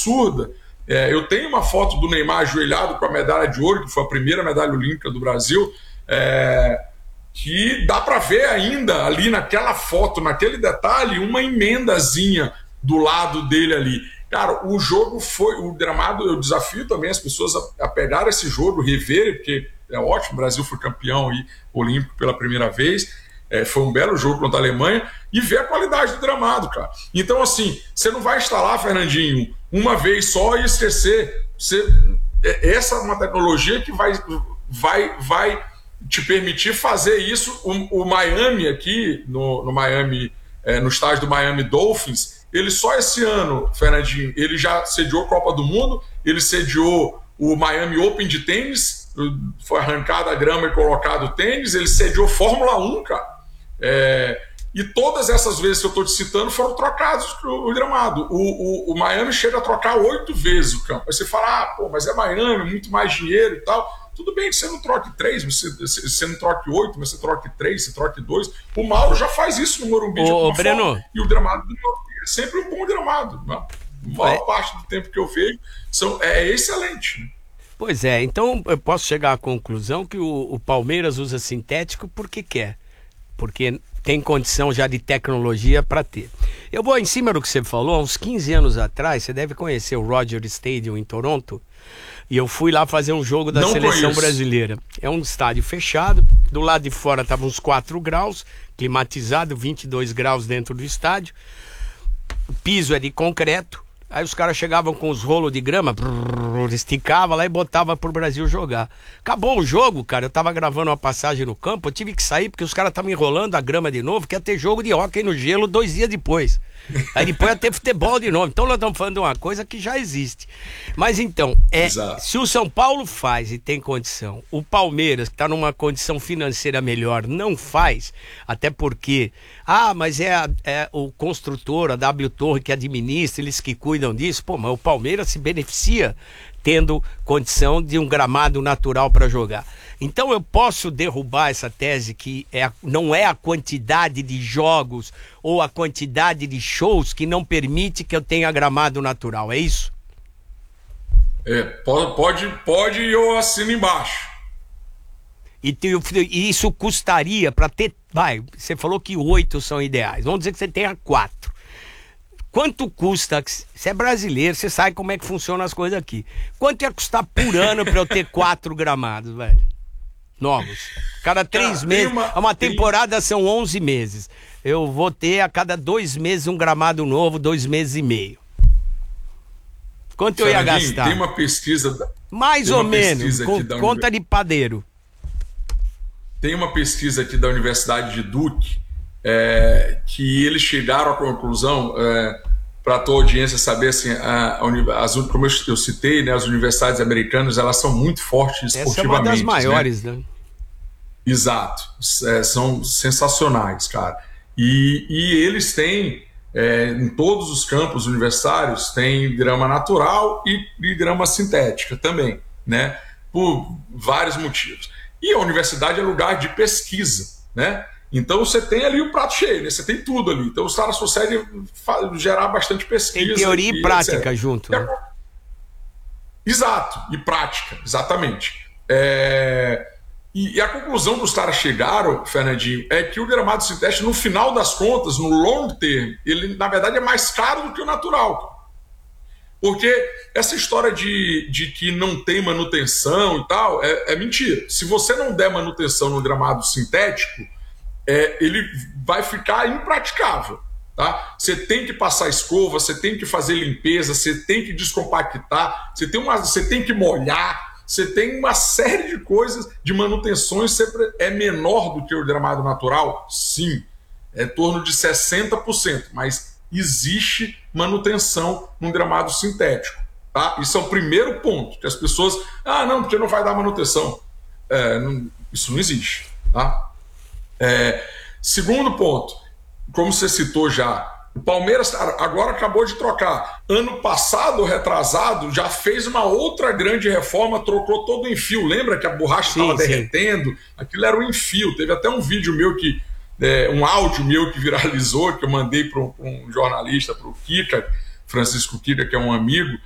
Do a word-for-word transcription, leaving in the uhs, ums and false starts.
absurda. É, eu tenho uma foto do Neymar ajoelhado com a medalha de ouro, que foi a primeira medalha olímpica do Brasil, é, que dá para ver ainda ali naquela foto, naquele detalhe, uma emendazinha do lado dele ali. Cara, o jogo foi, o gramado, eu desafio também as pessoas a, a pegar esse jogo, reverem, porque é ótimo, o Brasil foi campeão aí, olímpico pela primeira vez, é, foi um belo jogo contra a Alemanha, e ver a qualidade do gramado, cara. Então, assim, você não vai instalar, Fernandinho, uma vez só e esquecer. Você, essa é uma tecnologia que vai, vai, vai te permitir fazer isso. O, o Miami aqui, no, no Miami, é, no estádio do Miami Dolphins, ele só esse ano, Fernandinho, ele já sediou a Copa do Mundo, ele sediou o Miami Open de tênis, foi arrancada a grama e colocado o tênis, ele sediou Fórmula um, cara. É, e todas essas vezes que eu estou te citando foram trocados o, o gramado. O, o, o Miami chega a trocar oito vezes o campo. Aí você fala, ah, pô, mas é Miami, muito mais dinheiro e tal. Tudo bem que você não troque três, você, você não troque oito, mas você troque três, você troque dois. O Mauro já faz isso no Morumbi de alguma forma. E o gramado do Morumbi é sempre um bom gramado. Né? A maior é. parte do tempo que eu vejo são, é excelente. Né? Pois é, então eu posso chegar à conclusão que o, o Palmeiras usa sintético porque quer. Porque tem condição já de tecnologia para ter. Eu vou em cima do que você falou, há uns quinze anos atrás, você deve conhecer o Roger Stadium em Toronto, e eu fui lá fazer um jogo da Não seleção conheço. brasileira. É um estádio fechado, do lado de fora estavam uns quatro graus, climatizado, vinte e dois graus dentro do estádio, o piso é de concreto, aí os caras chegavam com os rolos de grama, brrr, esticava lá e botava pro Brasil jogar. Acabou o jogo, cara, eu tava gravando uma passagem no campo, eu tive que sair porque os caras estavam enrolando a grama de novo, que ia ter jogo de hóquei no gelo dois dias depois. Aí depois ia ter futebol de novo. Então nós estamos falando de uma coisa que já existe. Mas então, é, se o São Paulo faz e tem condição, o Palmeiras, que está numa condição financeira melhor, não faz, até porque, ah, mas é, a, é o construtor, a W Torre que administra, eles que cuidam disso. Pô, mas o Palmeiras se beneficia tendo condição de um gramado natural para jogar. Então eu posso derrubar essa tese que é, não é a quantidade de jogos ou a quantidade de shows que não permite que eu tenha gramado natural, é isso? É, pode, pode, pode e eu assino embaixo. E, te, e isso custaria para ter, vai, você falou que oito são ideais, vamos dizer que você tenha quatro. Quanto custa, você é brasileiro, você sabe como é que funcionam as coisas aqui. Quanto ia custar por ano para eu ter quatro gramados, velho? Novos. Cada três Cara, meses. Uma, uma temporada tem... são onze meses. Eu vou ter a cada dois meses um gramado novo, dois meses e meio. Quanto eu ia gastar? Tem uma pesquisa. Da... Mais ou menos, com conta univers... de padeiro. Tem uma pesquisa aqui da Universidade de Duke, é, que eles chegaram à conclusão, é, para a tua audiência saber, assim, a, a, as, como eu, eu citei, né, as universidades americanas, elas são muito fortes esportivamente. Essa é uma das maiores, né? né? Exato. É, são sensacionais, cara. E, e eles têm, é, em todos os campos universitários, tem grama natural e, e grama sintética também, né? Por vários motivos. E a universidade é lugar de pesquisa, né? Então você tem ali o prato cheio, né? Você tem tudo ali. Então os caras conseguem gerar bastante pesquisa. Tem teoria e, e prática etcétera junto. Né? Exato, e prática, exatamente. É... E, e a conclusão que os caras chegaram, Fernandinho, é que o gramado sintético, no final das contas, no long term, ele na verdade é mais caro do que o natural. Porque essa história de, de que não tem manutenção e tal, é, é mentira. Se você não der manutenção no gramado sintético, é, ele vai ficar impraticável. Tá? Você tem que passar escova, você tem que fazer limpeza, você tem que descompactar, você tem, uma, você tem que molhar, você tem uma série de coisas, de manutenções. Sempre é menor do que o gramado natural? Sim, é em torno de sessenta por cento, mas existe manutenção num gramado sintético. Tá? Isso é o primeiro ponto, que as pessoas, ah, não, porque não vai dar manutenção. É, não, isso não existe. Tá? É, segundo ponto, como você citou já, o Palmeiras agora acabou de trocar. Ano passado, retrasado, já fez uma outra grande reforma, trocou todo o enfio. Lembra que a borracha estava derretendo? Aquilo era um enfio. Teve até um vídeo meu que É, um áudio meu que viralizou, que eu mandei para um, um jornalista, para o Kika, Francisco Kika, que é um amigo,